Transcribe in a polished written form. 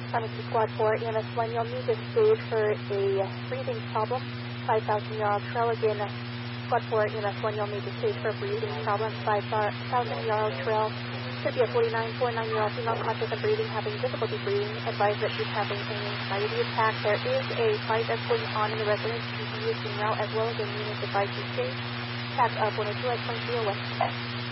Pharmacy Squad 4, EMS 1, you'll need to stage for a breathing problem. 5,000-yard trail again. Squad 4, EMS 1, you'll need to stage for a breathing problem. 5,000-yard trail. Could be a 49-year-old female conscious of breathing, having difficulty breathing. Advised that she's having an anxiety attack. There is a fight that's going on in the residence. PPE is being out as well as a unit advisory stage. Tax up 102 at 2301.